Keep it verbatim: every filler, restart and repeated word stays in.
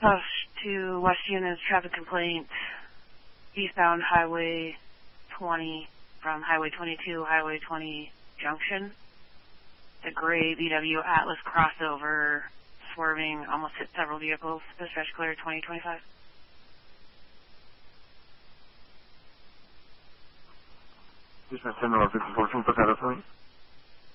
Dispatch to West Unit's traffic complaint, eastbound Highway twenty from Highway twenty-two, Highway twenty junction. The gray V W Atlas crossover swerving almost hit several vehicles. Dispatch clear twenty twenty-five. Dispatch ten fifty-four, Punta Cana,